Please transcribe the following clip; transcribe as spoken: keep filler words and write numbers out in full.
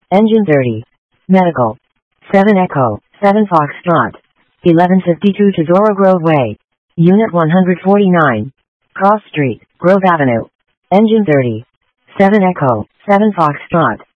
Engine thirty. Medical. seven Echo, seven Foxtrot. eleven fifty-two Tesoro Grove Way. Unit one forty-nine. Cross Street, Grove Avenue. Engine thirty. seven Echo, seven Foxtrot.